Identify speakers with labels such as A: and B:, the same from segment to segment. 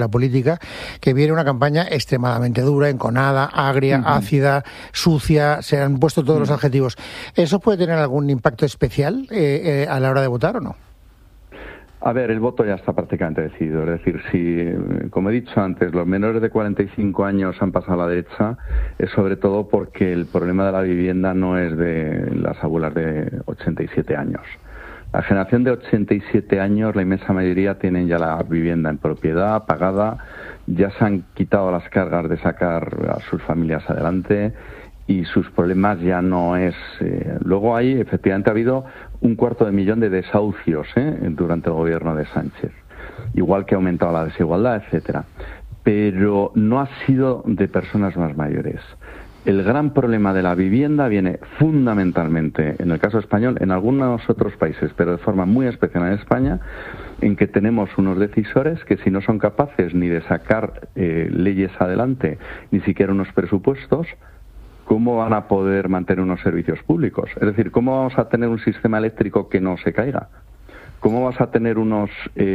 A: la política, que viene una campaña extremadamente dura, enconada, agria, ácida, sucia, se han puesto todos los adjetivos. ¿Eso puede tener algún impacto especial a la hora de votar o no?
B: A ver, el voto ya está prácticamente decidido. Es decir, si, como he dicho antes, los menores de 45 años han pasado a la derecha, es sobre todo porque el problema de la vivienda no es de las abuelas de 87 años. La generación de 87 años, la inmensa mayoría tienen ya la vivienda en propiedad, pagada, ya se han quitado las cargas de sacar a sus familias adelante y sus problemas ya no es... Luego efectivamente ha habido 250.000 de desahucios durante el gobierno de Sánchez, igual que ha aumentado la desigualdad, etcétera. Pero no ha sido de personas más mayores. El gran problema de la vivienda viene fundamentalmente, en el caso español, en algunos otros países, pero de forma muy especial en España, en que tenemos unos decisores que si no son capaces ni de sacar leyes adelante, ni siquiera unos presupuestos, ¿cómo van a poder mantener unos servicios públicos? Es decir, ¿cómo vamos a tener un sistema eléctrico que no se caiga? ¿Cómo vas a tener unos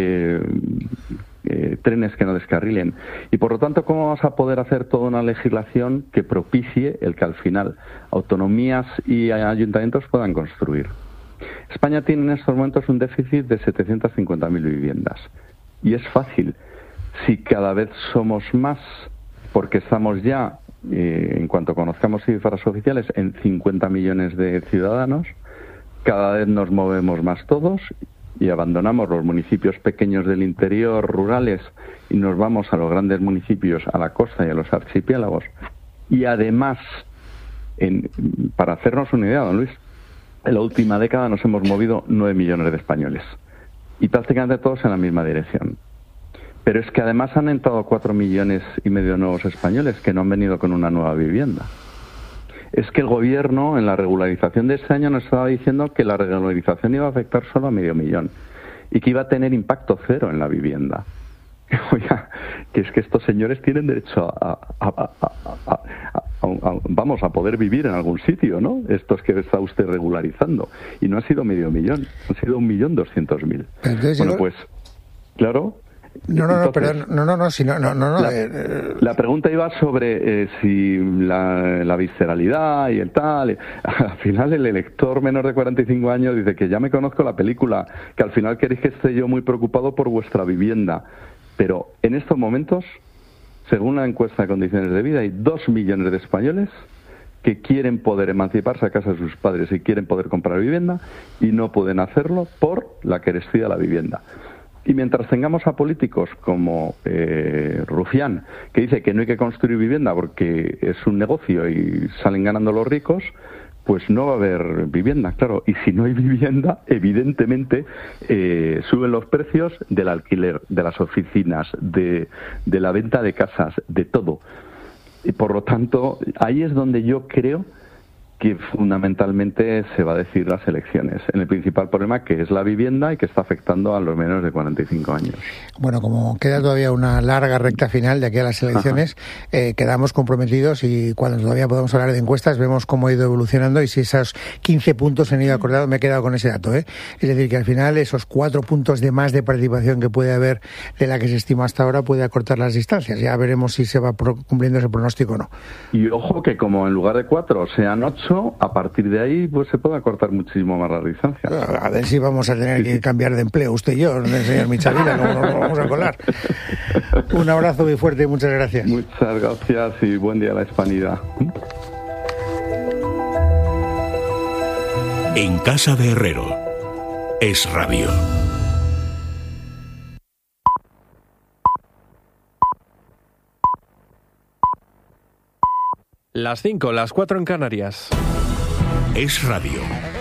B: trenes que no descarrilen? Y por lo tanto, ¿cómo vas a poder hacer toda una legislación que propicie el que al final autonomías y ayuntamientos puedan construir? España tiene en estos momentos un déficit de 750.000 viviendas. Y es fácil. Si cada vez somos más, porque estamos ya, en cuanto conozcamos cifras oficiales, en 50 millones de ciudadanos, cada vez nos movemos más todos y abandonamos los municipios pequeños del interior, rurales, y nos vamos a los grandes municipios, a la costa y a los archipiélagos. Y además, para hacernos una idea, don Luis, en la última década nos hemos movido 9 millones de españoles, y prácticamente todos en la misma dirección. Pero es que además han entrado 4,5 millones de nuevos españoles que no han venido con una nueva vivienda. Es que el gobierno, en la regularización de este año, nos estaba diciendo que la regularización iba a afectar solo a 500.000 y que iba a tener impacto cero en la vivienda. Oiga, que es que estos señores tienen derecho a poder vivir en algún sitio, ¿no? Estos que está usted regularizando. Y no ha sido 500.000, han sido 1.200.000. Bueno, pues, claro...
A: La
B: pregunta iba sobre si la visceralidad y el tal. Al final el elector menor de 45 años dice que ya me conozco la película, que al final queréis que esté yo muy preocupado por vuestra vivienda. Pero en estos momentos, según la encuesta de condiciones de vida, hay 2 millones de españoles que quieren poder emanciparse a casa de sus padres y quieren poder comprar vivienda y no pueden hacerlo por la carestía de la vivienda. Y mientras tengamos a políticos como Rufián, que dice que no hay que construir vivienda porque es un negocio y salen ganando los ricos, pues no va a haber vivienda, claro. Y si no hay vivienda, evidentemente suben los precios del alquiler, de las oficinas, de la venta de casas, de todo. Y por lo tanto, ahí es donde yo creo que fundamentalmente se va a decidir las elecciones, en el principal problema que es la vivienda y que está afectando a los menores de 45 años.
A: Bueno, como queda todavía una larga recta final de aquí a las elecciones, quedamos comprometidos y cuando todavía podamos hablar de encuestas vemos cómo ha ido evolucionando y si esos 15 puntos se han ido acordados, me he quedado con ese dato, Es decir, que al final esos 4 puntos de más de participación que puede haber de la que se estima hasta ahora puede acortar las distancias. Ya veremos si se va cumpliendo ese pronóstico o no.
B: Y ojo que como en lugar de 4 sean 8, a partir de ahí pues se puede acortar muchísimo más la distancia.
A: A ver si vamos a tener que cambiar de empleo, usted y yo, señor Michavila, no nos vamos a colar. Un abrazo muy fuerte y muchas gracias.
B: Muchas gracias y buen día a la Hispanidad.
C: En casa de Herrero, Es Radio.
D: Las 5, las 4 en Canarias.
C: Es Radio.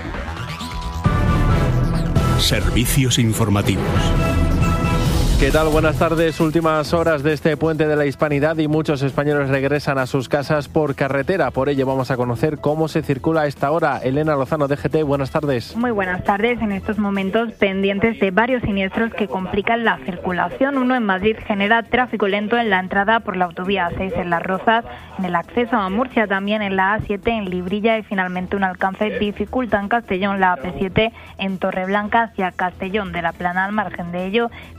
C: Servicios informativos.
D: ¿Qué tal? Buenas tardes. Últimas horas de este puente de la Hispanidad y muchos españoles regresan a sus casas por carretera. Por ello vamos a conocer cómo se circula a esta hora. Elena Lozano, DGT, buenas tardes.
E: Muy buenas tardes. En estos momentos pendientes de varios siniestros que complican la circulación. Uno en Madrid genera tráfico lento en la entrada por la autovía A6 en Las Rozas, en el acceso a Murcia también en la A7 en Librilla y finalmente un alcance dificulta en Castellón la AP7 en Torreblanca hacia Castellón de la Plana. Al margen de ello, circulación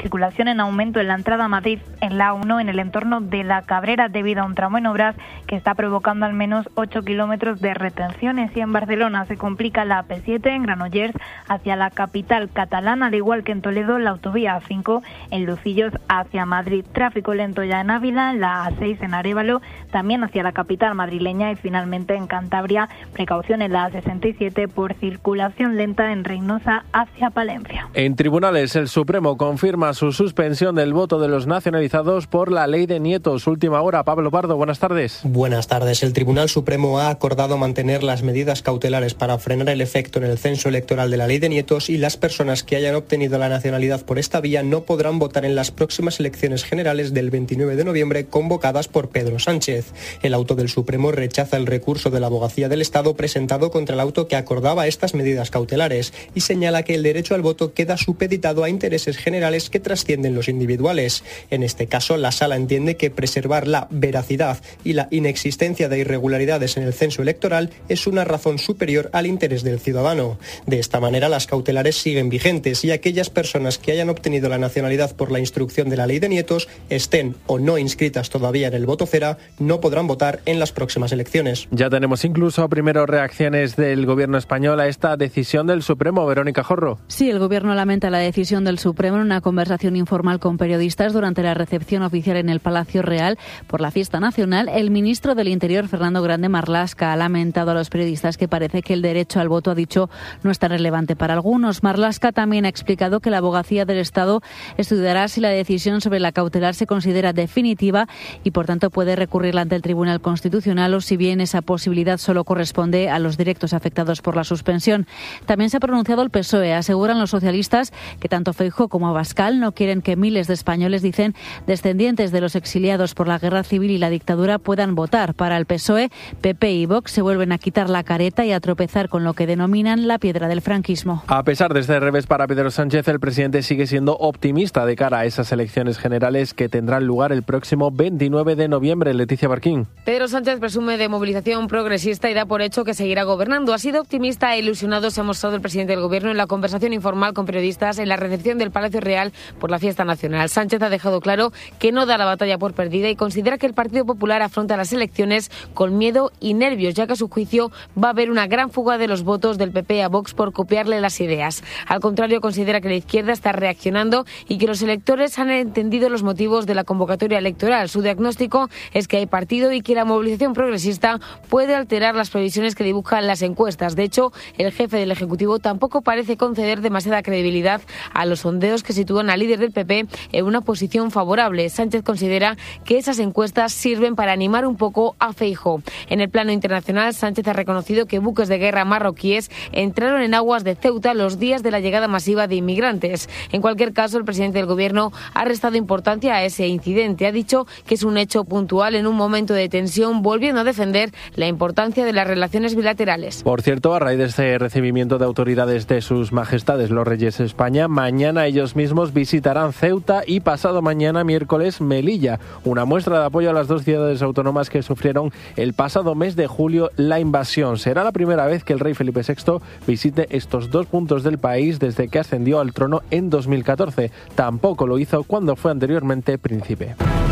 E: circulación en aumento en la entrada a Madrid en la A1 en el entorno de La Cabrera debido a un tramo en obras que está provocando al menos 8 kilómetros de retenciones. Y en Barcelona se complica la AP7 en Granollers hacia la capital catalana, al igual que en Toledo la autovía A5 en Lucillos hacia Madrid. Tráfico lento ya en Ávila, en la A6 en Arévalo, también hacia la capital madrileña y finalmente en Cantabria, precaución en la A67 por circulación lenta en Reynosa hacia Palencia.
D: En tribunales, el Supremo confirma su suspensión del voto de los nacionalizados por la ley de nietos. Última hora, Pablo Pardo, buenas tardes.
F: Buenas tardes. El Tribunal Supremo ha acordado mantener las medidas cautelares para frenar el efecto en el censo electoral de la ley de nietos, y las personas que hayan obtenido la nacionalidad por esta vía no podrán votar en las próximas elecciones generales del 29 de noviembre convocadas por Pedro Sánchez. El auto del Supremo rechaza el recurso de la Abogacía del Estado presentado contra el auto que acordaba estas medidas cautelares y señala que el derecho al voto queda supeditado a intereses generales que trascienden los individuales. En este caso, la Sala entiende que preservar la veracidad y la inexistencia de irregularidades en el censo electoral es una razón superior al interés del ciudadano. De esta manera, las cautelares siguen vigentes y aquellas personas que hayan obtenido la nacionalidad por la instrucción de la ley de nietos, estén o no inscritas todavía en el voto cera, no podrán votar en las próximas elecciones.
D: Ya tenemos incluso primeras reacciones del gobierno español a esta decisión del Supremo. Verónica Jorro.
G: Sí, el gobierno lamenta la decisión del Supremo en una conversación informal con periodistas durante la recepción oficial en el Palacio Real por la fiesta nacional. El ministro del Interior, Fernando Grande Marlaska, ha lamentado a los periodistas que parece que el derecho al voto, ha dicho, no es tan relevante para algunos. Marlaska también ha explicado que la Abogacía del Estado estudiará si la decisión sobre la cautelar se considera definitiva y, por tanto, puede recurrirla ante el Tribunal Constitucional, o si bien esa posibilidad solo corresponde a los directos afectados por la suspensión. También se ha pronunciado el PSOE. Aseguran los socialistas que tanto Feijóo como Abascal no quieren que miles de españoles, dicen, descendientes de los exiliados por la guerra civil y la dictadura, puedan votar. Para el PSOE, PP y Vox se vuelven a quitar la careta y a tropezar con lo que denominan la piedra del franquismo.
D: A pesar de este revés para Pedro Sánchez, el presidente sigue siendo optimista de cara a esas elecciones generales que tendrán lugar el próximo 29 de noviembre. Leticia Barquín.
H: Pedro Sánchez presume de movilización progresista y da por hecho que seguirá gobernando. Ha sido optimista e ilusionado, se ha mostrado el presidente del Gobierno en la conversación informal con periodistas en la recepción del Palacio Real por la fiesta nacional. Sánchez ha dejado claro que no da la batalla por perdida y considera que el Partido Popular afronta las elecciones con miedo y nervios, ya que a su juicio va a haber una gran fuga de los votos del PP a Vox por copiarle las ideas. Al contrario, considera que la izquierda está reaccionando y que los electores han entendido los motivos de la convocatoria electoral. Su diagnóstico es que hay partido y que la movilización progresista puede alterar las previsiones que dibujan las encuestas. De hecho, el jefe del Ejecutivo tampoco parece conceder demasiada credibilidad a los sondeos que sitúan al líder del PP en una posición favorable. Sánchez considera que esas encuestas sirven para animar un poco a Feijóo. En el plano internacional, Sánchez ha reconocido que buques de guerra marroquíes entraron en aguas de Ceuta los días de la llegada masiva de inmigrantes. En cualquier caso, el presidente del Gobierno ha restado importancia a ese incidente. Ha dicho que es un hecho puntual en un momento de tensión, volviendo a defender la importancia de las relaciones bilaterales.
D: Por cierto, a raíz de este recibimiento de autoridades de sus majestades los Reyes de España, mañana ellos mismos visitarán Ceuta y pasado mañana, miércoles, Melilla, una muestra de apoyo a las dos ciudades autónomas que sufrieron el pasado mes de julio la invasión. Será la primera vez que el rey Felipe VI visite estos dos puntos del país desde que ascendió al trono en 2014. Tampoco lo hizo cuando fue anteriormente príncipe.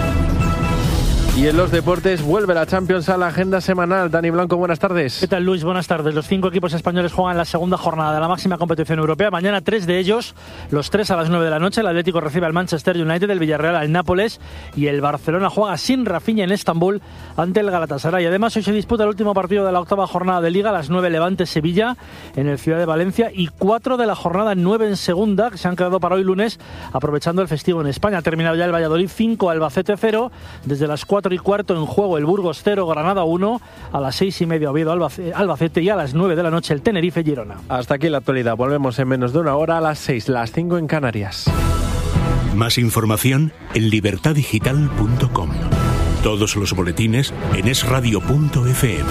D: Y en los deportes vuelve la Champions a la agenda semanal. Dani Blanco, buenas tardes.
I: ¿Qué tal, Luis? Buenas tardes. Los 5 equipos españoles juegan la segunda jornada de la máxima competición europea. Mañana 3 de ellos, los 3 a las 9 de la noche. El Atlético recibe al Manchester United, el Villarreal al Nápoles y el Barcelona juega sin Rafinha en Estambul ante el Galatasaray. Además, hoy se disputa el último partido de la octava jornada de Liga, a las 9 Levante-Sevilla en el Ciudad de Valencia y 4 de la jornada 9 en segunda, que se han quedado para hoy lunes, aprovechando el festivo en España. Ha terminado ya el Valladolid 5, Albacete 0. Desde las 4:15 en juego el Burgos 0, Granada 1. A las 6:30 Oviedo Albacete y a las 9 de la noche el Tenerife Girona.
D: Hasta aquí la actualidad. Volvemos en menos de una hora a las 6, las 5 en Canarias.
C: Más información en libertadigital.com. Todos los boletines en esradio.fm.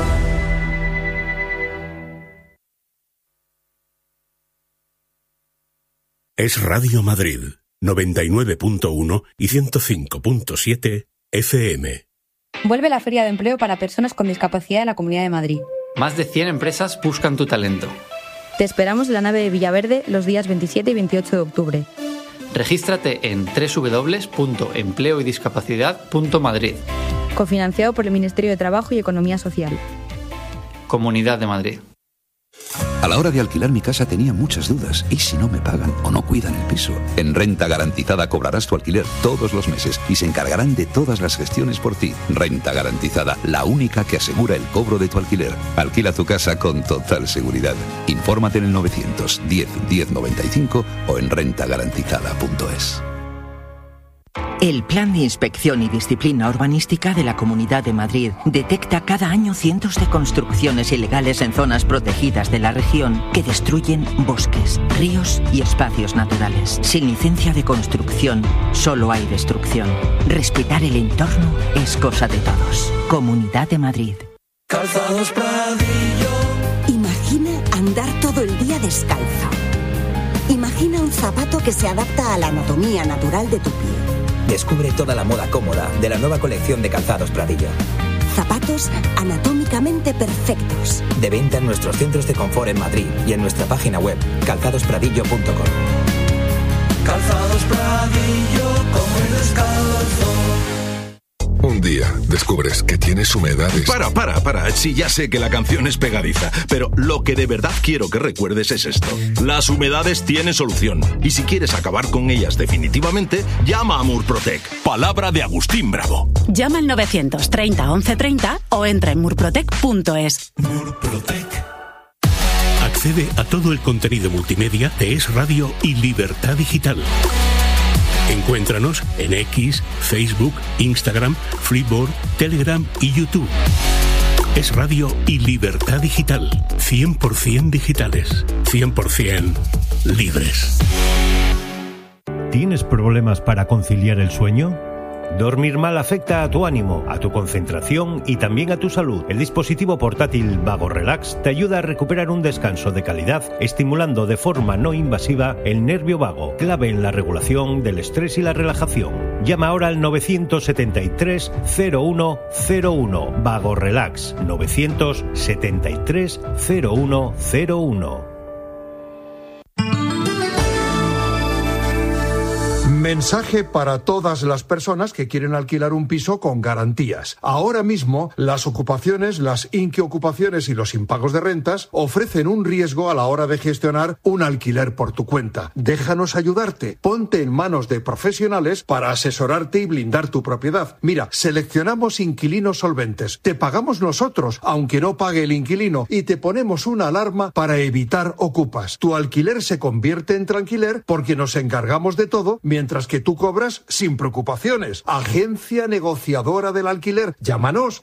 C: Es Radio Madrid, 99.1 y 105.7 FM.
J: Vuelve la Feria de Empleo para Personas con Discapacidad de la Comunidad de Madrid.
K: Más de 100 empresas buscan tu talento.
J: Te esperamos en la nave de Villaverde los días 27 y 28 de octubre.
K: Regístrate en www.empleoydiscapacidad.madrid.
J: Cofinanciado por el Ministerio de Trabajo y Economía Social.
K: Comunidad de Madrid.
L: A la hora de alquilar mi casa tenía muchas dudas. ¿Y si no me pagan o no cuidan el piso? En Renta Garantizada cobrarás tu alquiler todos los meses y se encargarán de todas las gestiones por ti. Renta Garantizada, la única que asegura el cobro de tu alquiler. Alquila tu casa con total seguridad. Infórmate en el 910 1095 o en rentagarantizada.es.
M: El Plan de Inspección y Disciplina Urbanística de la Comunidad de Madrid detecta cada año cientos de construcciones ilegales en zonas protegidas de la región que destruyen bosques, ríos y espacios naturales. Sin licencia de construcción, solo hay destrucción. Respetar el entorno es cosa de todos. Comunidad de Madrid.
N: Calzados Pradillo. Imagina andar todo el día descalzo. Imagina un zapato que se adapta a la anatomía natural de tu pie.
O: Descubre toda la moda cómoda de la nueva colección de Calzados Pradillo.
N: Zapatos anatómicamente perfectos.
O: De venta en nuestros centros de confort en Madrid y en nuestra página web, calzadospradillo.com.
N: Calzados Pradillo, como el descalzo.
P: Un día descubres que tienes humedades.
Q: Para. Sí, ya sé que la canción es pegadiza, pero lo que de verdad quiero que recuerdes es esto. Las humedades tienen solución. Y si quieres acabar con ellas definitivamente, llama a Murprotec. Palabra de Agustín Bravo.
R: Llama al 930 1130 o entra en murprotec.es.
C: Murprotec. Accede a todo el contenido multimedia de Es Radio y Libertad Digital. Encuéntranos en X, Facebook, Instagram, Freeboard, Telegram y YouTube. Es Radio y Libertad Digital. 100% digitales. 100% libres.
S: ¿Tienes problemas para conciliar el sueño? Dormir mal afecta a tu ánimo, a tu concentración y también a tu salud. El dispositivo portátil Vago Relax te ayuda a recuperar un descanso de calidad, estimulando de forma no invasiva el nervio vago, clave en la regulación del estrés y la relajación. Llama ahora al 973 0101. Vago Relax 973 0101.
T: Mensaje para todas las personas que quieren alquilar un piso con garantías. Ahora mismo, las ocupaciones, las inquiocupaciones y los impagos de rentas ofrecen un riesgo a la hora de gestionar un alquiler por tu cuenta. Déjanos ayudarte. Ponte en manos de profesionales para asesorarte y blindar tu propiedad. Mira, seleccionamos inquilinos solventes. Te pagamos nosotros, aunque no pague el inquilino, y te ponemos una alarma para evitar ocupas. Tu alquiler se convierte en tranquiler porque nos encargamos de todo mientras que tú cobras sin preocupaciones. Agencia negociadora del alquiler. Llámanos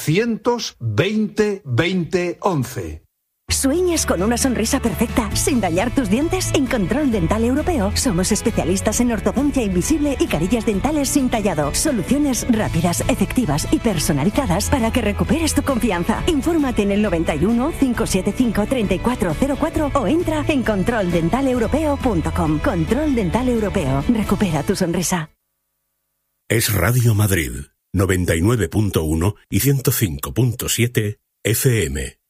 T: 920 20 11.
U: ¿Sueñas con una sonrisa perfecta sin dañar tus dientes? En Control Dental Europeo somos especialistas en ortodoncia invisible y carillas dentales sin tallado. Soluciones rápidas, efectivas y personalizadas para que recuperes tu confianza. Infórmate en el 91 575 3404 o entra en controldentaleuropeo.com. Control Dental Europeo. Recupera tu sonrisa.
C: Es Radio Madrid, 99.1 y 105.7 FM.